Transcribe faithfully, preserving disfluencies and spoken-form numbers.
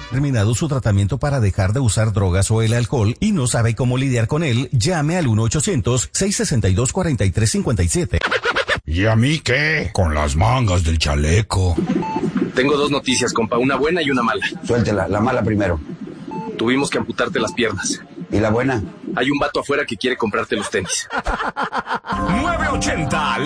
terminado su tratamiento para dejar de usar drogas o el alcohol y no sabe cómo lidiar con él, llame al uno ochocientos, seiscientos sesenta y dos, cuarenta y tres cincuenta y siete. ¿Y a mí qué? Con las mangas del chaleco. Tengo dos noticias, compa, una buena y una mala. Suéltela, la mala primero. Tuvimos que amputarte las piernas. ¿Y la buena? Hay un vato afuera que quiere comprarte los tenis. nueve ochenta